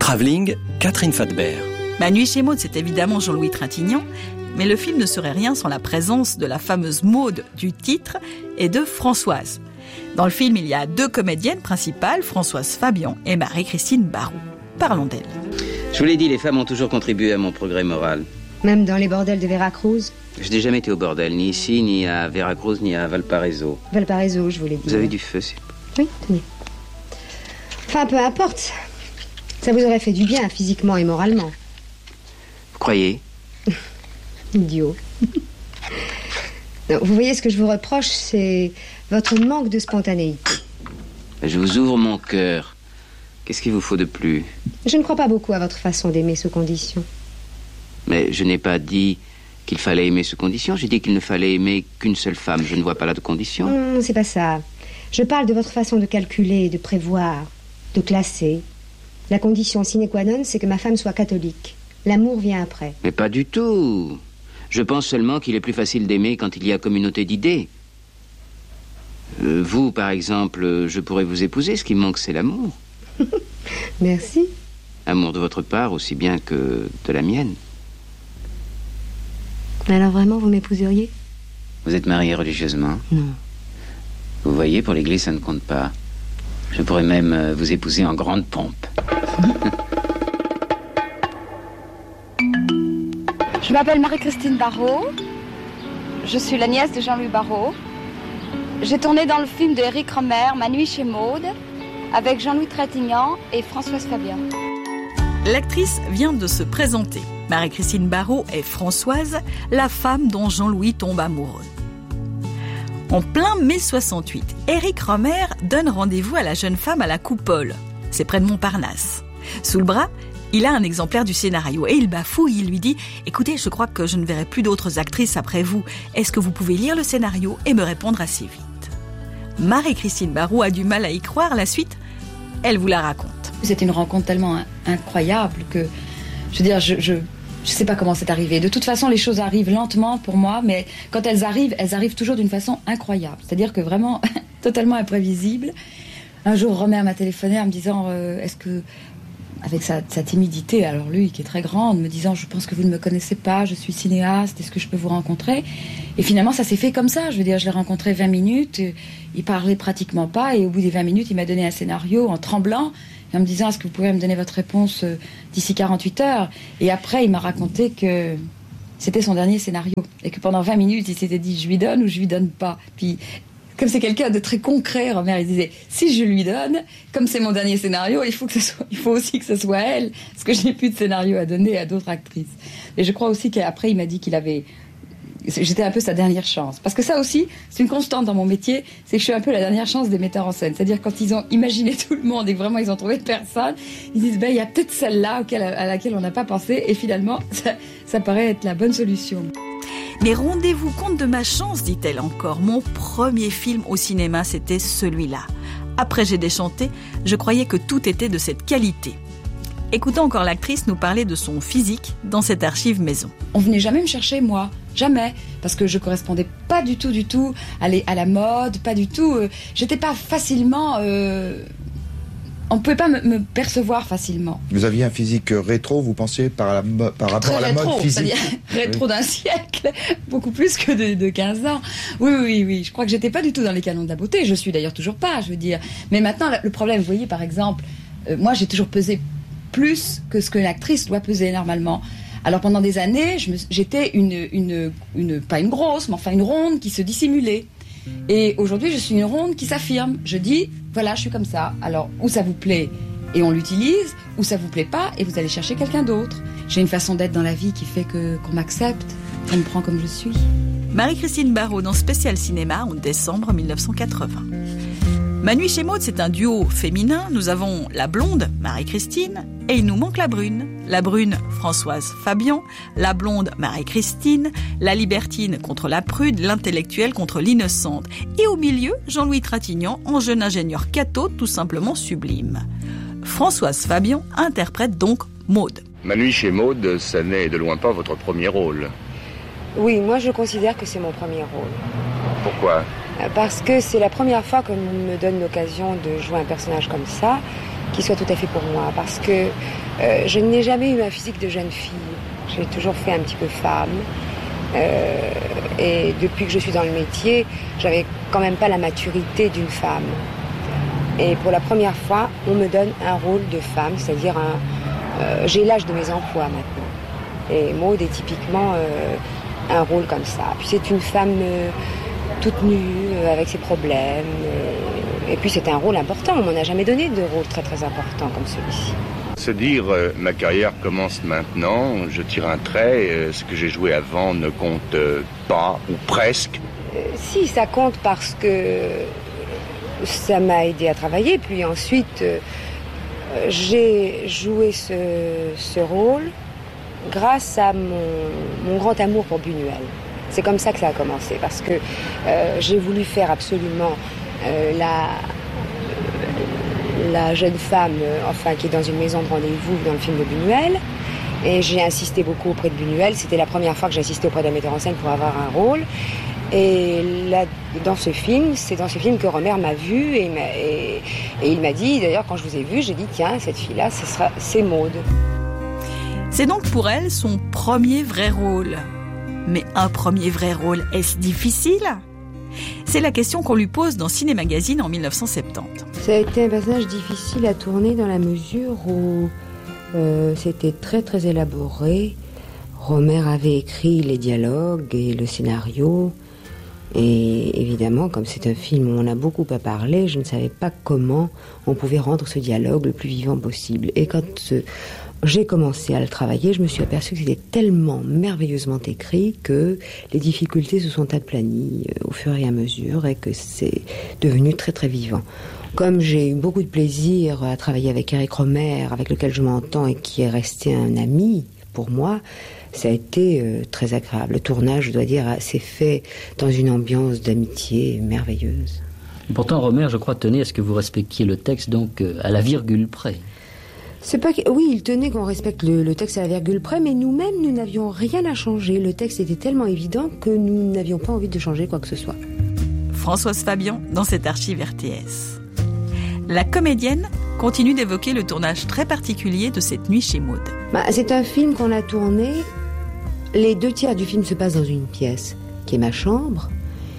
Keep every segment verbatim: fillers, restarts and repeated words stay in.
Travelling, Catherine Fadbert. Ma nuit chez Maud, c'est évidemment Jean-Louis Trintignant, mais le film ne serait rien sans la présence de la fameuse Maud du titre et de Françoise. Dans le film, il y a deux comédiennes principales, Françoise Fabian et Marie-Christine Barrault. Parlons d'elles. Je vous l'ai dit, les femmes ont toujours contribué à mon progrès moral. Même dans les bordels de Veracruz? Je n'ai jamais été au bordel, ni ici, ni à Veracruz, ni à Valparaiso. Valparaiso, je vous l'ai dit. Vous avez du feu, c'est... Oui, tenez. Enfin, peu importe. Ça vous aurait fait du bien, physiquement et moralement. Vous croyez? Idiot. Non, vous voyez, ce que je vous reproche, c'est votre manque de spontanéité. Je vous ouvre mon cœur. Qu'est-ce qu'il vous faut de plus? Je ne crois pas beaucoup à votre façon d'aimer sous condition. Mais je n'ai pas dit qu'il fallait aimer sous condition. J'ai dit qu'il ne fallait aimer qu'une seule femme. Je ne vois pas là de condition. Non, c'est pas ça. Je parle de votre façon de calculer, de prévoir, de classer. La condition sine qua non, c'est que ma femme soit catholique. L'amour vient après. Mais pas du tout. Je pense seulement qu'il est plus facile d'aimer quand il y a communauté d'idées. Euh, vous, par exemple, je pourrais vous épouser. Ce qui me manque, c'est l'amour. Merci. Amour de votre part aussi bien que de la mienne. Alors vraiment, vous m'épouseriez? Vous êtes mariée religieusement? Non. Vous voyez, pour l'église, ça ne compte pas. Je pourrais même vous épouser en grande pompe. Je m'appelle Marie-Christine Barrault. Je suis la nièce de Jean-Louis Barrault. J'ai tourné dans le film de Éric Rohmer, Ma nuit chez Maud, avec Jean-Louis Trintignant et Françoise Fabian. L'actrice vient de se présenter. Marie-Christine Barrault est Françoise, la femme dont Jean-Louis tombe amoureux. En plein mai soixante-huit, Éric Rohmer donne rendez-vous à la jeune femme à la Coupole. C'est près de Montparnasse. Sous le bras, il a un exemplaire du scénario et il bafouille, il lui dit « Écoutez, je crois que je ne verrai plus d'autres actrices après vous. Est-ce que vous pouvez lire le scénario et me répondre assez vite ?» Marie-Christine Barrault a du mal à y croire. La suite, elle vous la raconte. C'était une rencontre tellement incroyable que, je veux dire, je... je... Je ne sais pas comment c'est arrivé. De toute façon, les choses arrivent lentement pour moi, mais quand elles arrivent, elles arrivent toujours d'une façon incroyable. C'est-à-dire que vraiment, totalement imprévisible. Un jour, Rohmer m'a téléphoné en me disant, euh, est-ce que, avec sa, sa timidité, alors lui, qui est très grande, me disant, je pense que vous ne me connaissez pas, je suis cinéaste, est-ce que je peux vous rencontrer? Et finalement, ça s'est fait comme ça. Je veux dire, je l'ai rencontré vingt minutes, il parlait pratiquement pas, et au bout des vingt minutes, il m'a donné un scénario en tremblant, en me disant, est-ce que vous pouvez me donner votre réponse d'ici quarante-huit heures? Et après, il m'a raconté que c'était son dernier scénario. Et que pendant vingt minutes, il s'était dit, je lui donne ou je lui donne pas. Puis, comme c'est quelqu'un de très concret, Rohmer, il disait, si je lui donne, comme c'est mon dernier scénario, il faut, que ce soit, il faut aussi que ce soit elle, parce que je n'ai plus de scénario à donner à d'autres actrices. Et je crois aussi qu'après, il m'a dit qu'il avait... J'étais un peu sa dernière chance. Parce que ça aussi, c'est une constante dans mon métier, c'est que je suis un peu la dernière chance des metteurs en scène. C'est-à-dire quand ils ont imaginé tout le monde et que vraiment ils ont trouvé personne, ils disent, ben, il y a peut-être celle-là à laquelle on n'a pas pensé, et finalement, ça, ça paraît être la bonne solution. Mais rendez-vous compte de ma chance, dit-elle encore. Mon premier film au cinéma, c'était celui-là. Après J'ai déchanté, je croyais que tout était de cette qualité. Écoutons encore l'actrice nous parler de son physique dans cette archive maison. On venait jamais me chercher, moi. Jamais. Parce que je correspondais pas du tout, du tout à, les, à la mode, pas du tout. Euh, j'étais pas facilement... Euh, on pouvait pas me, me percevoir facilement. Vous aviez un physique rétro, vous pensiez, par, la, par rapport Très à la rétro, mode physique? Rétro oui. D'un siècle, beaucoup plus que de, de quinze ans. Oui, oui, oui. Je crois que j'étais pas du tout dans les canons de la beauté. Je suis d'ailleurs toujours pas, je veux dire. Mais maintenant, le problème, vous voyez, par exemple, euh, moi, j'ai toujours pesé plus que ce que l'actrice doit peser normalement. Alors pendant des années, je me, j'étais une, une, une, pas une grosse, mais enfin une ronde qui se dissimulait. Et aujourd'hui, je suis une ronde qui s'affirme. Je dis, voilà, je suis comme ça. Alors, ou ça vous plaît et on l'utilise, ou ça vous plaît pas et vous allez chercher quelqu'un d'autre. J'ai une façon d'être dans la vie qui fait que, qu'on m'accepte, qu'on me prend comme je suis. Marie-Christine Barrault dans Spécial Cinéma en décembre mille neuf cent quatre-vingts. Ma nuit chez Maud, c'est un duo féminin. Nous avons la blonde, Marie-Christine, et il nous manque la brune. La brune, Françoise Fabian, la blonde, Marie-Christine, la libertine contre la prude, l'intellectuelle contre l'innocente. Et au milieu, Jean-Louis Trintignant, en jeune ingénieur catho, tout simplement sublime. Françoise Fabian interprète donc Maud. Ma nuit chez Maud, ça n'est de loin pas votre premier rôle. Oui, moi je considère que c'est mon premier rôle. Pourquoi ? Parce que c'est la première fois qu'on me donne l'occasion de jouer un personnage comme ça, qui soit tout à fait pour moi, parce que euh, je n'ai jamais eu un physique de jeune fille. J'ai toujours fait un petit peu femme. Euh, et depuis que je suis dans le métier, j'avais quand même pas la maturité d'une femme. Et pour la première fois, on me donne un rôle de femme, c'est-à-dire un, euh, j'ai l'âge de mes emplois maintenant. Et Maud est typiquement euh, un rôle comme ça. Puis c'est une femme euh, toute nue, euh, avec ses problèmes. Euh, et puis c'est un rôle important. On m'en a jamais donné de rôle très très important comme celui-ci. Se dire, euh, ma carrière commence maintenant, je tire un trait, euh, ce que j'ai joué avant ne compte euh, pas, ou presque. Euh, si, ça compte parce que ça m'a aidé à travailler. Puis ensuite, euh, j'ai joué ce, ce rôle grâce à mon, mon grand amour pour Buñuel. C'est comme ça que ça a commencé, parce que euh, j'ai voulu faire absolument euh, la... la jeune femme, euh, enfin, qui est dans une maison de rendez-vous dans le film de Buñuel. Et j'ai insisté beaucoup auprès de Buñuel. C'était la première fois que j'assistais auprès d'un metteur en scène pour avoir un rôle. Et là, dans ce film, c'est dans ce film que Romer m'a vue et, m'a, et, et il m'a dit, d'ailleurs, quand je vous ai vue, j'ai dit, tiens, cette fille-là, ce sera, c'est Maud. C'est donc pour elle son premier vrai rôle. Mais un premier vrai rôle, est-ce difficile ? C'est la question qu'on lui pose dans Ciné Magazine en dix-neuf cent soixante-dix. Ça a été un personnage difficile à tourner dans la mesure où euh, c'était très très élaboré. Romer avait écrit les dialogues et le scénario. Et évidemment, comme c'est un film où on a beaucoup à parler, je ne savais pas comment on pouvait rendre ce dialogue le plus vivant possible. Et quand euh, j'ai commencé à le travailler, je me suis aperçue que c'était tellement merveilleusement écrit que les difficultés se sont aplanies au fur et à mesure et que c'est devenu très très vivant. Comme j'ai eu beaucoup de plaisir à travailler avec Éric Rohmer, avec lequel je m'entends et qui est resté un ami pour moi, ça a été euh, très agréable. Le tournage, je dois dire, s'est fait dans une ambiance d'amitié merveilleuse. Pourtant, Rohmer, je crois, tenait à ce que vous respectiez le texte, donc euh, à la virgule près. C'est pas que... Oui, il tenait qu'on respecte le, le texte à la virgule près, mais nous-mêmes, nous n'avions rien à changer. Le texte était tellement évident que nous n'avions pas envie de changer quoi que ce soit. Françoise Fabian, dans cette archive R T S. La comédienne continue d'évoquer le tournage très particulier de cette nuit chez Maud. Bah, c'est un film qu'on a tourné. Les deux tiers du film se passent dans une pièce, qui est ma chambre,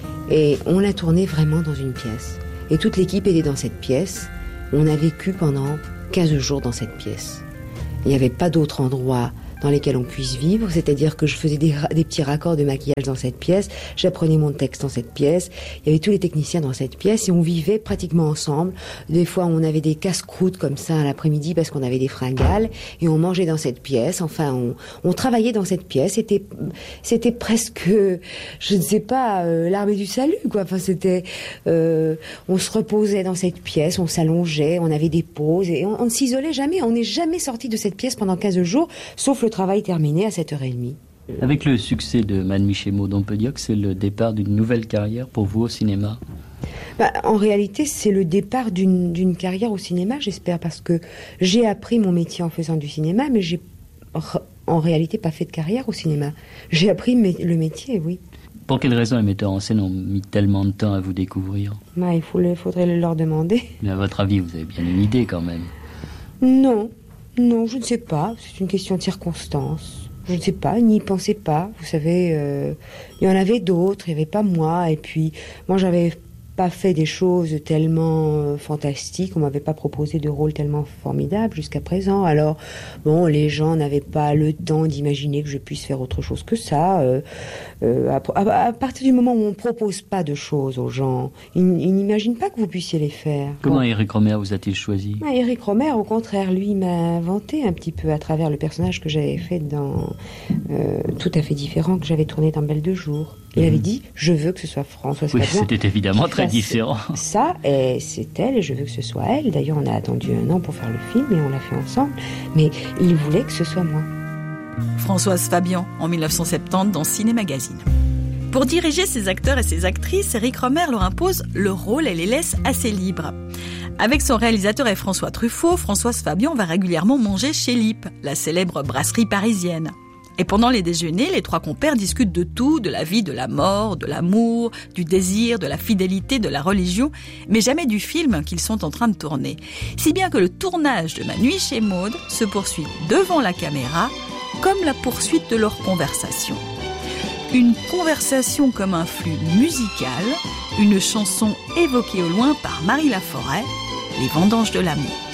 et on l'a tourné vraiment dans une pièce. Et toute l'équipe était dans cette pièce. On a vécu pendant quinze jours dans cette pièce. Il n'y avait pas d'autre endroit dans lesquels on puisse vivre, c'est-à-dire que je faisais des, des petits raccords de maquillage dans cette pièce, j'apprenais mon texte dans cette pièce, il y avait tous les techniciens dans cette pièce et on vivait pratiquement ensemble. Des fois on avait des casse-croûtes comme ça à l'après-midi parce qu'on avait des fringales et on mangeait dans cette pièce, enfin on, on travaillait dans cette pièce, c'était, c'était presque, je ne sais pas, euh, l'armée du salut quoi, enfin c'était, euh, on se reposait dans cette pièce, on s'allongeait, on avait des pauses et on, on ne s'isolait jamais, on n'est jamais sorti de cette pièce pendant quinze jours, sauf le le travail terminé à sept heures trente. Avec le succès de Ma nuit chez Maud, on peut dire que c'est le départ d'une nouvelle carrière pour vous au cinéma ? Bah, en réalité, c'est le départ d'une, d'une carrière au cinéma, j'espère, parce que j'ai appris mon métier en faisant du cinéma, mais j'ai en réalité pas fait de carrière au cinéma. J'ai appris le métier, oui. Pour quelles raisons les metteurs en scène ont mis tellement de temps à vous découvrir ? Bah, il faut le, faudrait le leur demander. Mais à votre avis, vous avez bien une idée quand même ? Non. Non, je ne sais pas. C'est une question de circonstance. Je ne sais pas, n'y pensez pas. Vous savez, euh, il y en avait d'autres, il n'y avait pas moi. Et puis, moi, j'avais pas fait des choses tellement euh, fantastiques. On m'avait pas proposé de rôle tellement formidable jusqu'à présent. Alors, bon, les gens n'avaient pas le temps d'imaginer que je puisse faire autre chose que ça. Euh, euh, à, à, à partir du moment où on propose pas de choses aux gens, ils, ils n'imaginent pas que vous puissiez les faire. Comment bon. Éric Rohmer vous a-t-il choisi ? Ah, Éric Rohmer, au contraire, lui, m'a inventé un petit peu à travers le personnage que j'avais fait dans euh, tout à fait différent que j'avais tourné dans Belle de jour. Il mmh. avait dit, je veux que ce soit Françoise Oui, Fabian. C'était évidemment très différent. Ça, et c'est elle, et je veux que ce soit elle. D'ailleurs, on a attendu un an pour faire le film, et on l'a fait ensemble. Mais il voulait que ce soit moi. Françoise Fabian, en dix-neuf cent soixante-dix, dans Ciné Magazine. Pour diriger ses acteurs et ses actrices, Éric Rohmer leur impose le rôle et les laisse assez libres. Avec son réalisateur et François Truffaut, Françoise Fabian va régulièrement manger chez Lippe, la célèbre brasserie parisienne. Et pendant les déjeuners, les trois compères discutent de tout, de la vie, de la mort, de l'amour, du désir, de la fidélité, de la religion, mais jamais du film qu'ils sont en train de tourner. Si bien que le tournage de Ma nuit chez Maud se poursuit devant la caméra, comme la poursuite de leur conversation. Une conversation comme un flux musical, une chanson évoquée au loin par Marie Laforêt, Les vendanges de l'amour.